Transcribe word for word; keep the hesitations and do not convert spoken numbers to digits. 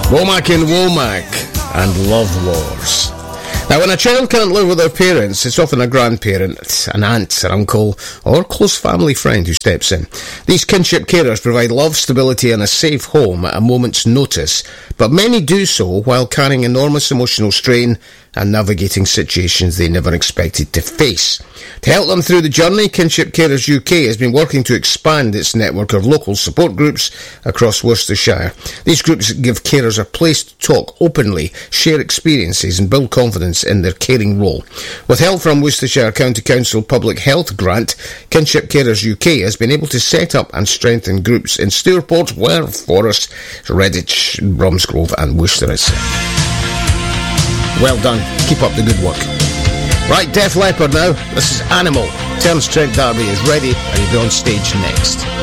Womack and Womack and Love Wars. Now, when a child can't live with their parents, it's often a grandparent, an aunt, an uncle, or close family friend who steps in. These kinship carers provide love, stability, and a safe home at a moment's notice, but many do so while carrying enormous emotional strain and navigating situations they never expected to face. To help them through the journey, Kinship Carers U K has been working to expand its network of local support groups across Worcestershire. These groups give carers a place to talk openly, share experiences and build confidence in their caring role. With help from Worcestershire County Council Public Health Grant, Kinship Carers U K has been able to set up and strengthen groups in Stourport, Ware, Forest, Redditch, Bromsgrove and Worcester. Well done. Keep up the good work. Right, Def Leppard now. This is Animal. Terence Trent D'Arby is ready and he'll be on stage next.